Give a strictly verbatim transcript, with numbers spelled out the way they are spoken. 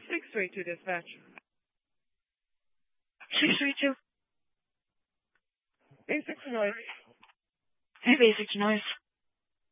six three two dispatch. six three two. eight six nine. Hey, basic noise.